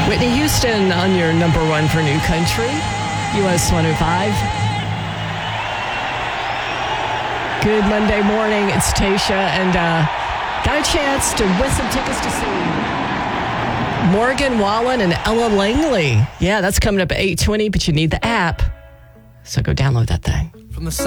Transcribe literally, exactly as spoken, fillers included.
Whitney Houston on your number one for New Country, U S one oh five. Good Monday morning. It's Tasha, and uh, got a chance to win some tickets to see Morgan Wallen and Ella Langley. Yeah, that's coming up at eight twenty, but you need the app. So go download that thing. From the